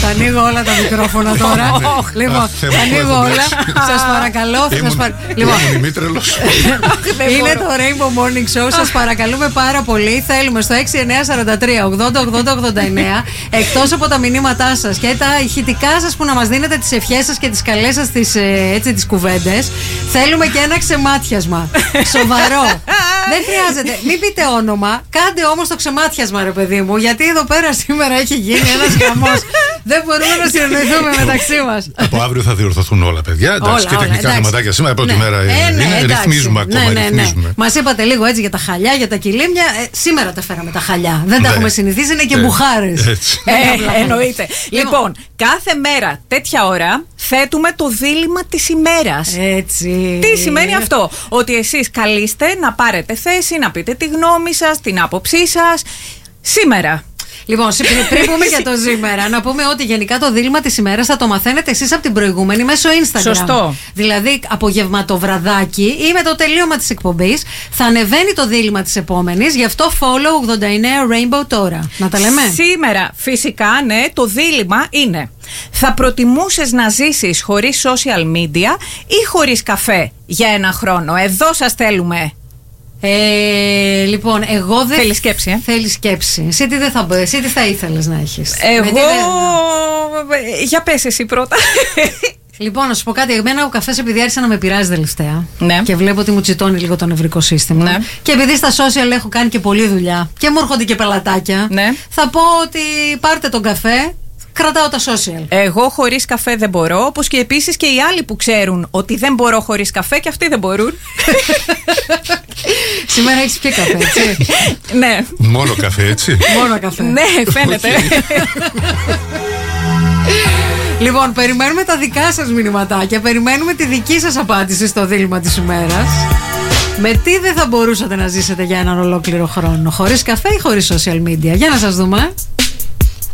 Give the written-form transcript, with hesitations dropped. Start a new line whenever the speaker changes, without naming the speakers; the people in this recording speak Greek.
Τα ανοίγω όλα τα μικρόφωνα τώρα. Λοιπόν, τα ανοίγω όλα. Σας παρακαλώ. Λοιπόν, είναι το Rainbow Morning Show. Σας παρακαλούμε πάρα πολύ. Θέλουμε στο 6943-808089, εκτός από τα μηνύματά σας και τα ηχητικά σας που να μας δίνετε τις ευχές σας και τις καλές σας τις κουβέντες, θέλουμε και ένα ξεμάτιασμα. Σοβαρό. Δεν χρειάζεται. Μην πείτε όνομα. Κάντε όμως το ξεμάτιασμα, ρε παιδί μου. Γιατί εδώ πέρα σήμερα έχει γίνει ένας χαμός. Δεν μπορούμε να συνεννοηθούμε μεταξύ μας.
Από αύριο θα διορθωθούν όλα, παιδιά. Εντάξει, και τεχνικά θεματάκια σήμερα. Πρώτη μέρα είναι. Ρυθμίζουμε ακόμα.
Μας είπατε λίγο έτσι για τα χαλιά, για τα κιλίμια. Σήμερα τα φέραμε τα χαλιά. Δεν τα έχουμε συνηθίσει, είναι και μπουχάρες.
Εννοείται. Λοιπόν, κάθε μέρα τέτοια ώρα θέτουμε το δίλημμα της ημέρας.
Έτσι.
Τι σημαίνει αυτό? Ότι εσείς καλείστε να πάρετε θέση, να πείτε τη γνώμη σας, την άποψή σας σήμερα.
Λοιπόν, πριν πούμε για το σήμερα, να πούμε ότι γενικά το δίλημμα της ημέρας θα το μαθαίνετε εσείς από την προηγούμενη μέσω Instagram.
Σωστό.
Δηλαδή, απογευματοβραδάκι ή με το τελείωμα της εκπομπής θα ανεβαίνει το δίλημμα της επόμενης. Γι' αυτό follow 89 Rainbow τώρα. Να τα λέμε.
Σήμερα, φυσικά, ναι, το δίλημμα είναι: θα προτιμούσες να ζήσεις χωρίς social media ή χωρίς καφέ για ένα χρόνο? Εδώ σας θέλουμε.
Λοιπόν, εγώ δεν.
Θέλει σκέψη,
Θέλει σκέψη. Εσύ τι θα ήθελες να έχεις?
Εγώ. Για πες εσύ πρώτα.
Λοιπόν, να σου πω κάτι. Εμένα ο καφές, επειδή άρχισε να με πειράζει τελευταία,
ναι,
και βλέπω ότι μου τσιτώνει λίγο το νευρικό σύστημα,
ναι,
και επειδή στα social έχω κάνει και πολλή δουλειά και μου έρχονται και πελατάκια,
ναι,
θα πω ότι πάρτε τον καφέ. Κρατάω τα social.
Εγώ χωρίς καφέ δεν μπορώ, όπως και επίσης και οι άλλοι που ξέρουν ότι δεν μπορώ χωρίς καφέ και αυτοί δεν μπορούν.
Σήμερα έχεις πιει καφέ, έτσι?
Ναι.
Μόνο καφέ, έτσι?
Μόνο καφέ.
Ναι, φαίνεται.
Λοιπόν, περιμένουμε τα δικά σας μηνυματάκια, περιμένουμε τη δική σας απάντηση στο δίλημμα της ημέρας. Με τι δεν θα μπορούσατε να ζήσετε για έναν ολόκληρο χρόνο? Χωρίς καφέ ή χωρίς social media? Για να σας δούμε.